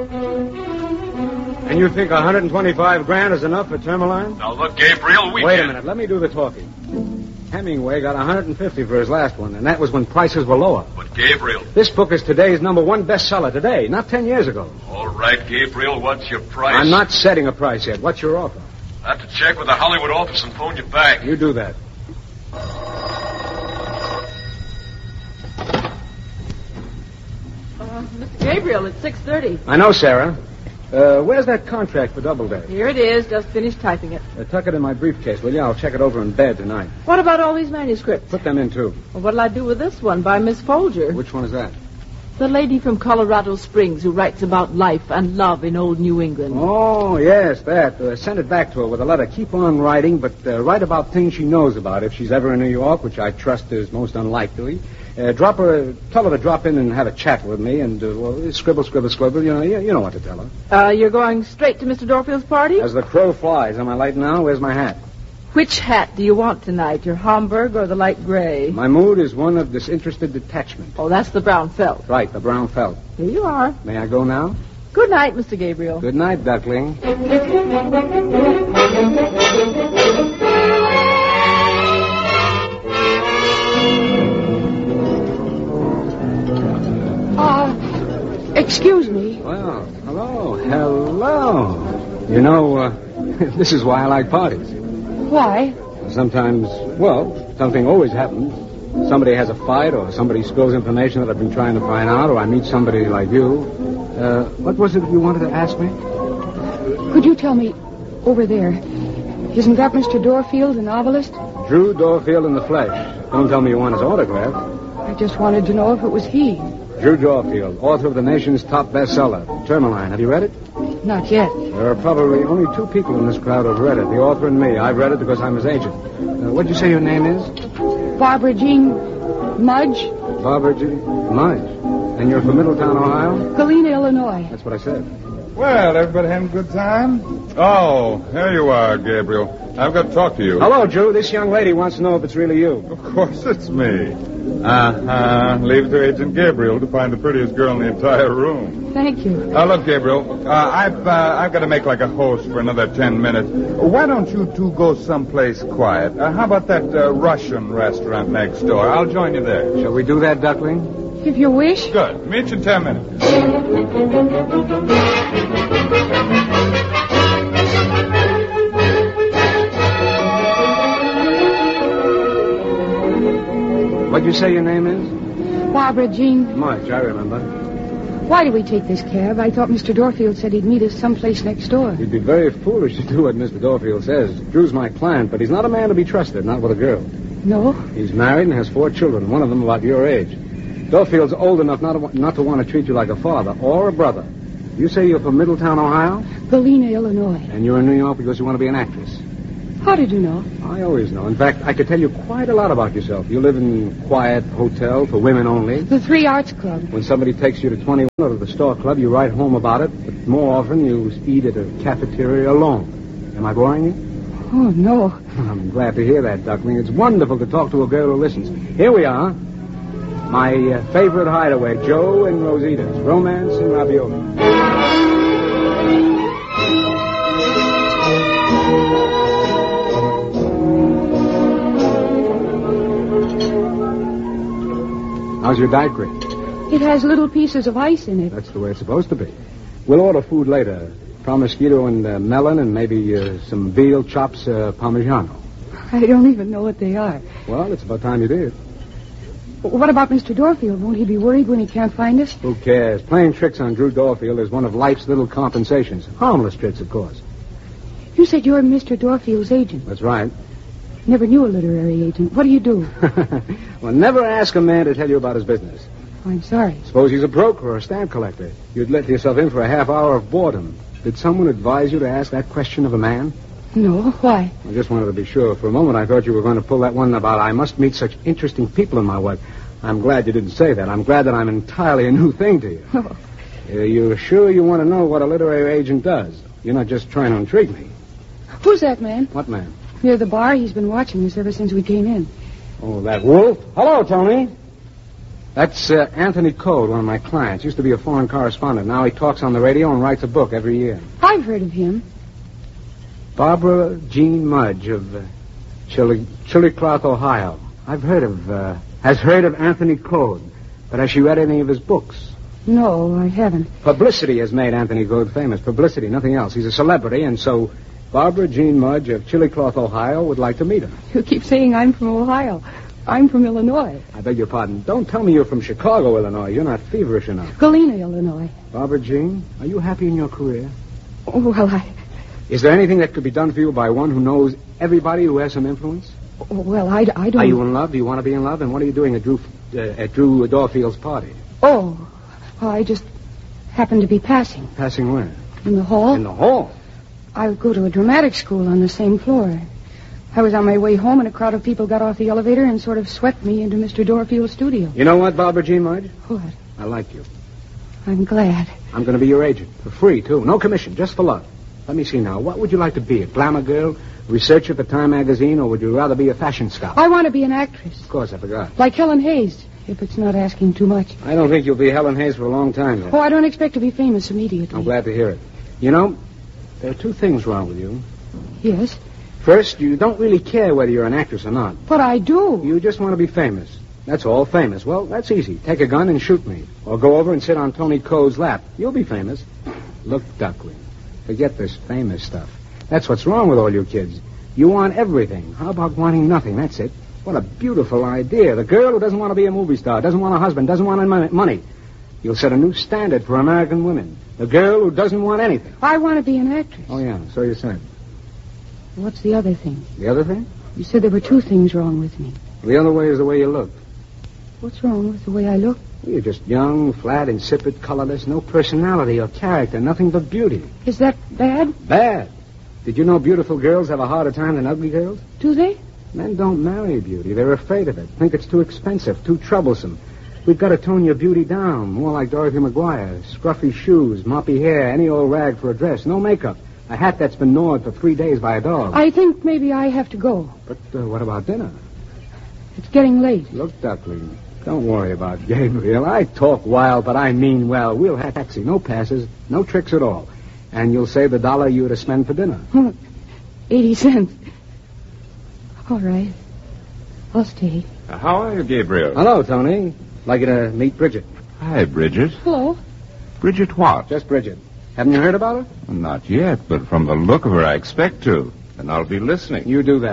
And you think 125 grand is enough for Tourmaline? Now, look, Gabriel, Wait a minute. Let me do the talking. Hemingway got 150 for his last one, and that was when prices were lower. But, Gabriel... This book is today's #1 bestseller today, not 10 years ago. All right, Gabriel, what's your price? I'm not setting a price yet. What's your offer? I have to check with the Hollywood office and phone you back. You do that. Mr. Gabriel, it's 6:30. I know, Sarah. Where's that contract for Doubleday? Here it is. Just finished typing it. Tuck it in my briefcase, will you? I'll check it over in bed tonight. What about all these manuscripts? Put them in, too. Well, what'll I do with this one by Miss Folger? Which one is that? The lady from Colorado Springs who writes about life and love in old New England. Oh, yes, that. Send it back to her with a letter. Keep on writing, but write about things she knows about if she's ever in New York, which I trust is most unlikely. Tell her to drop in and have a chat with me and scribble. You know what to tell her. You're going straight to Mr. Dorfield's party? As the crow flies. Am I late now? Where's my hat? Which hat do you want tonight, your Homburg or the light gray? My mood is one of disinterested detachment. Oh, that's the brown felt. Right, the brown felt. Here you are. May I go now? Good night, Mr. Gabriel. Good night, Duckling. Excuse me. Well, hello. You know, this is why I like parties. Why? Sometimes, something always happens. Somebody has a fight, or somebody spills information that I've been trying to find out, or I meet somebody like you. What was it you wanted to ask me? Could you tell me, over there, isn't that Mr. Dorfield, the novelist? Drew Dorfield in the flesh. Don't tell me you want his autograph. I just wanted to know if it was he. Drew Dorfield, author of the nation's top bestseller, Tourmaline. Have you read it? Not yet. There are probably only 2 people in this crowd who've read it, the author and me. I've read it because I'm his agent. What'd you say your name is? Barbara Jean Mudge. Barbara Jean Mudge. And you're from Middletown, Ohio? Galena, Illinois. That's what I said. Well, everybody having a good time? Oh, there you are, Gabriel. I've got to talk to you. Hello, Drew. This young lady wants to know if it's really you. Of course it's me. Leave it to Agent Gabriel to find the prettiest girl in the entire room. Thank you. Look, Gabriel, I've got to make like a host for another 10 minutes. Why don't you two go someplace quiet? How about that Russian restaurant next door? I'll join you there. Shall we do that, Duckling? If you wish. Good. Meet you in 10 minutes. What'd you say your name is? Barbara Jean. Mudge, I remember. Why did we take this cab? I thought Mr. Dorfield said he'd meet us someplace next door. You'd be very foolish to do what Mr. Dorfield says. Drew's my client, but he's not a man to be trusted, not with a girl. No? He's married and has 4 children, one of them about your age. Dorfield's old enough not to want to treat you like a father or a brother. You say you're from Middletown, Ohio? Galena, Illinois. And you're in New York because you want to be an actress? How did you know? I always know. In fact, I could tell you quite a lot about yourself. You live in a quiet hotel for women only. The 3 Arts Club. When somebody takes you to 21 or to the Store Club, you write home about it. But more often, you eat at a cafeteria alone. Am I boring you? Oh, no. I'm glad to hear that, Duckling. It's wonderful to talk to a girl who listens. Here we are. My favorite hideaway, Joe and Rosita's Romance and Ravioli. How's your daiquiri? It has little pieces of ice in it. That's the way it's supposed to be. We'll order food later. Prosciutto and melon and maybe some veal chops parmigiano. I don't even know what they are. Well, it's about time you did. What about Mr. Dorfield? Won't he be worried when he can't find us? Who cares? Playing tricks on Drew Dorfield is one of life's little compensations. Harmless tricks, of course. You said you're Mr. Dorfield's agent. That's right. Never knew a literary agent. What do you do? Well, never ask a man to tell you about his business. I'm sorry. Suppose he's a broker or a stamp collector. You'd let yourself in for a half hour of boredom. Did someone advise you to ask that question of a man? No. Why? I just wanted to be sure. For a moment, I thought you were going to pull that one about I must meet such interesting people in my work. I'm glad you didn't say that. I'm glad that I'm entirely a new thing to you. Oh. You're sure you want to know what a literary agent does? You're not just trying to intrigue me. Who's that man? What man? Near the bar. He's been watching us ever since we came in. Oh, that wolf? Hello, Tony. That's Anthony Code, one of my clients. Used to be a foreign correspondent. Now he talks on the radio and writes a book every year. I've heard of him. Barbara Jean Mudge of Chillicothe, Ohio. Has heard of Anthony Code. But has she read any of his books? No, I haven't. Publicity has made Anthony Code famous. Publicity, nothing else. He's a celebrity, and so Barbara Jean Mudge of Chillicothe, Ohio would like to meet him. You keep saying I'm from Ohio. I'm from Illinois. I beg your pardon. Don't tell me you're from Chicago, Illinois. You're not feverish enough. Galena, Illinois. Barbara Jean, are you happy in your career? Oh, well, Is there anything that could be done for you by one who knows everybody who has some influence? I don't... Are you in love? Do you want to be in love? And what are you doing at Drew Dorfield's party? Oh, I just happened to be passing. Passing where? In the hall. In the hall? I go to a dramatic school on the same floor. I was on my way home, and a crowd of people got off the elevator and sort of swept me into Mr. Dorfield's studio. You know what, Barbara Jean Mudge? What? I like you. I'm glad. I'm going to be your agent. For free, too. No commission, just for love. Let me see now. What would you like to be? A glamour girl? Researcher for Time magazine? Or would you rather be a fashion scout? I want to be an actress. Of course, I forgot. Like Helen Hayes, if it's not asking too much. I don't think you'll be Helen Hayes for a long time yet. Oh, I don't expect to be famous immediately. I'm glad to hear it. You know, there are two things wrong with you. Yes? First, you don't really care whether you're an actress or not. But I do. You just want to be famous. That's all, famous. Well, that's easy. Take a gun and shoot me. Or go over and sit on Tony Code's lap. You'll be famous. Look, Duckling, forget this famous stuff. That's what's wrong with all you kids. You want everything. How about wanting nothing? That's it. What a beautiful idea. The girl who doesn't want to be a movie star, doesn't want a husband, doesn't want money. You'll set a new standard for American women. The girl who doesn't want anything. I want to be an actress. Oh, yeah, so you said. What's the other thing? The other thing? You said there were two things wrong with me. The other way is the way you look. What's wrong with the way I look? You're just young, flat, insipid, colorless, no personality or character, nothing but beauty. Is that bad? Bad. Did you know beautiful girls have a harder time than ugly girls? Do they? Men don't marry beauty. They're afraid of it. Think it's too expensive, too troublesome. We've got to tone your beauty down, more like Dorothy McGuire. Scruffy shoes, moppy hair, any old rag for a dress, no makeup. A hat that's been gnawed for 3 days by a dog. I think maybe I have to go. But what about dinner? It's getting late. Look, Duckling, don't worry about Gabriel. I talk wild, but I mean well. We'll have a taxi, no passes, no tricks at all. And you'll save the $1 you were to spend for dinner. 80 cents. All right. I'll stay. How are you, Gabriel? Hello, Tony. Like you to meet Bridget. Hi, Bridget. Hello. Bridget what? Just Bridget. Haven't you heard about her? Not yet, but from the look of her, I expect to. And I'll be listening. You do that.